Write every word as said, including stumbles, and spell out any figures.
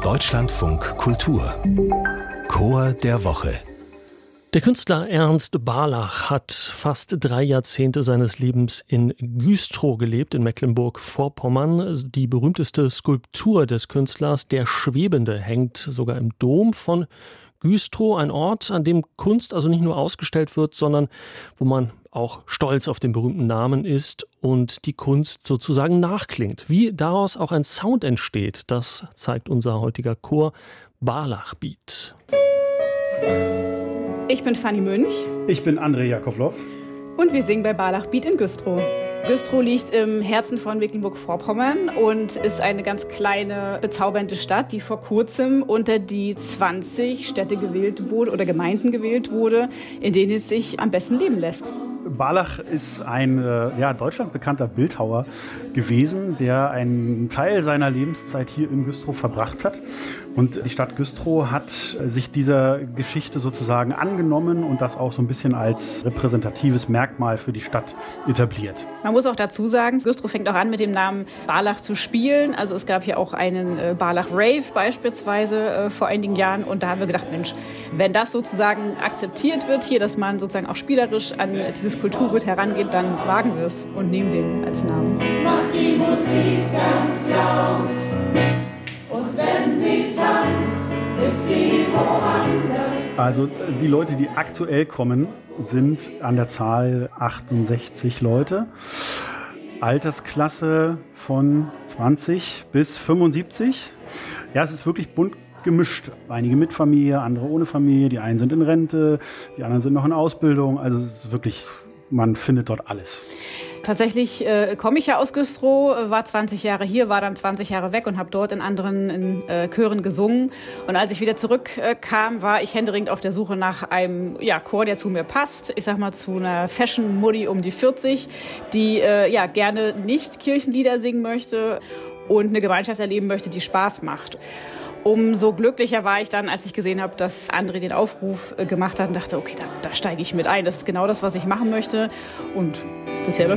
Deutschlandfunk Kultur Chor der Woche. Der Künstler Ernst Barlach hat fast drei Jahrzehnte seines Lebens in Güstrow gelebt, in Mecklenburg-Vorpommern. Die berühmteste Skulptur des Künstlers, der Schwebende, hängt sogar im Dom von Güstrow, ein Ort, an dem Kunst also nicht nur ausgestellt wird, sondern wo man auch stolz auf den berühmten Namen ist und die Kunst sozusagen nachklingt. Wie daraus auch ein Sound entsteht, das zeigt unser heutiger Chor Barlach Beat. Ich bin Fanny Münch. Ich bin André Jakovlow. Und wir singen bei Barlach Beat in Güstrow. Güstrow liegt im Herzen von Mecklenburg-Vorpommern und ist eine ganz kleine, bezaubernde Stadt, die vor kurzem unter die zwanzig Städte gewählt wurde oder Gemeinden gewählt wurde, in denen es sich am besten leben lässt. Barlach ist ein ja, deutschlandbekannter Bildhauer gewesen, der einen Teil seiner Lebenszeit hier in Güstrow verbracht hat. Und die Stadt Güstrow hat sich dieser Geschichte sozusagen angenommen und das auch so ein bisschen als repräsentatives Merkmal für die Stadt etabliert. Man muss auch dazu sagen, Güstrow fängt auch an, mit dem Namen Barlach zu spielen. Also es gab ja auch einen äh, Barlach Rave beispielsweise äh, vor einigen Jahren. Und da haben wir gedacht, Mensch, wenn das sozusagen akzeptiert wird hier, dass man sozusagen auch spielerisch an dieses Kulturgut herangeht, dann wagen wir es und nehmen den als Namen. Macht die Musik ganz laut und wenn sie tanzt, ist sie woanders. Also die Leute, die aktuell kommen, sind an der Zahl achtundsechzig Leute. Altersklasse von zwanzig bis fünfundsiebzig. Ja, es ist wirklich bunt gemischt. Einige mit Familie, andere ohne Familie. Die einen sind in Rente, die anderen sind noch in Ausbildung. Also es ist wirklich, man findet dort alles. Tatsächlich äh, komme ich ja aus Güstrow, war zwanzig Jahre hier, war dann zwanzig Jahre weg und habe dort in anderen in, äh, Chören gesungen. Und als ich wieder zurückkam, äh, war ich händeringend auf der Suche nach einem ja, Chor, der zu mir passt. Ich sag mal zu einer Fashion-Muddy um die vierzig, die äh, ja gerne nicht Kirchenlieder singen möchte und eine Gemeinschaft erleben möchte, die Spaß macht. Umso glücklicher war ich dann, als ich gesehen habe, dass André den Aufruf gemacht hat und dachte, okay, da, da steige ich mit ein. Das ist genau das, was ich machen möchte. Und bisher läuft